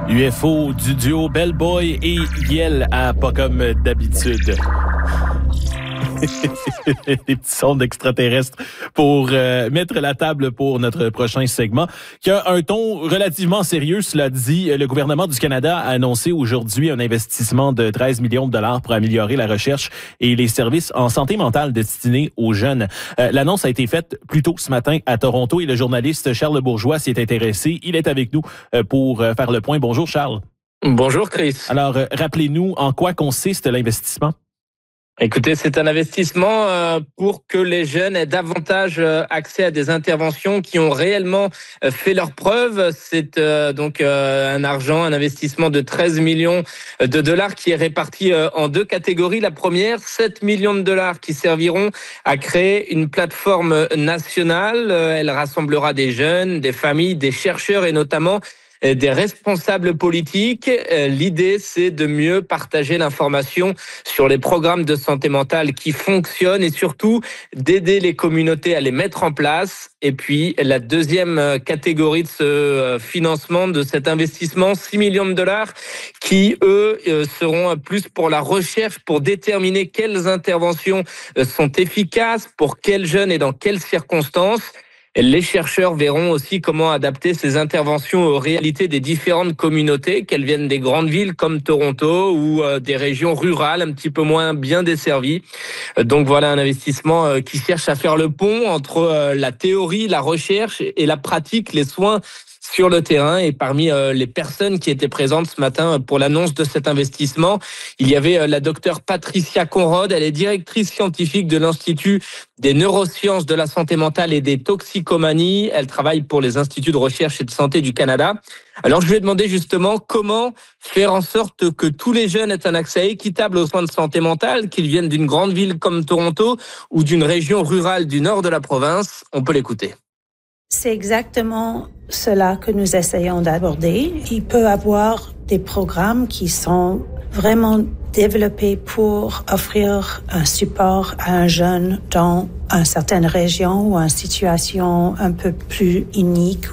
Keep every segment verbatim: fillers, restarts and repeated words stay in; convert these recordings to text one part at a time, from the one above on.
U F O du duo Bellboy et Yel à Pas comme d'habitude. Des petits sons d'extraterrestres pour euh, mettre la table pour notre prochain segment, qui a un ton relativement sérieux. Cela dit, le gouvernement du Canada a annoncé aujourd'hui un investissement de treize millions de dollars pour améliorer la recherche et les services en santé mentale destinés aux jeunes. Euh, l'annonce a été faite plus tôt ce matin à Toronto et le journaliste Charles Bourgeois s'y est intéressé. Il est avec nous euh, pour euh, faire le point. Bonjour Charles. Bonjour Chris. Alors, euh, rappelez-nous en quoi consiste l'investissement? Écoutez, c'est un investissement euh, pour que les jeunes aient davantage euh, accès à des interventions qui ont réellement euh, fait leurs preuves. C'est euh, donc euh, un argent, un investissement de treize millions de dollars qui est réparti euh, en deux catégories. La première, sept millions de dollars qui serviront à créer une plateforme nationale. Euh, elle rassemblera des jeunes, des familles, des chercheurs et notamment des responsables politiques. L'idée, c'est de mieux partager l'information sur les programmes de santé mentale qui fonctionnent et surtout d'aider les communautés à les mettre en place. Et puis, la deuxième catégorie de ce financement, de cet investissement, six millions de dollars, qui, eux, seront plus pour la recherche, pour déterminer quelles interventions sont efficaces, pour quels jeunes et dans quelles circonstances. Les chercheurs verront aussi comment adapter ces interventions aux réalités des différentes communautés, qu'elles viennent des grandes villes comme Toronto ou des régions rurales un petit peu moins bien desservies. Donc voilà un investissement qui cherche à faire le pont entre la théorie, la recherche et la pratique, les soins sur le terrain. Et parmi euh, les personnes qui étaient présentes ce matin pour l'annonce de cet investissement, il y avait euh, la docteure Patricia Conrod. Elle est directrice scientifique de l'Institut des neurosciences de la santé mentale et des toxicomanies. Elle travaille pour les instituts de recherche et de santé du Canada. Alors je lui ai demandé justement comment faire en sorte que tous les jeunes aient un accès équitable aux soins de santé mentale, qu'ils viennent d'une grande ville comme Toronto ou d'une région rurale du nord de la province. On peut l'écouter. C'est exactement cela que nous essayons d'aborder. Il peut y avoir des programmes qui sont vraiment développés pour offrir un support à un jeune dans une certaine région ou une situation un peu plus unique.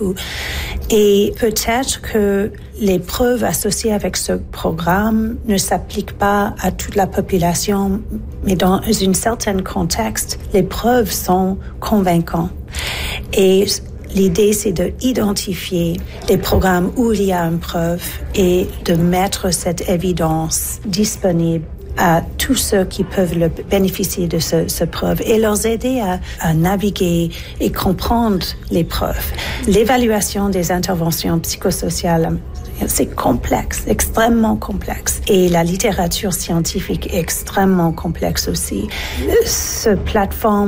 Et peut-être que les preuves associées avec ce programme ne s'appliquent pas à toute la population, mais dans un certain contexte, les preuves sont convaincantes. Et l'idée, c'est d'identifier les programmes où il y a une preuve et de mettre cette évidence disponible à tous ceux qui peuvent le bénéficier de ce, ce preuve et leur aider à, à naviguer et comprendre les preuves. L'évaluation des interventions psychosociales, c'est complexe, extrêmement complexe. Et la littérature scientifique est extrêmement complexe aussi. Ce plateforme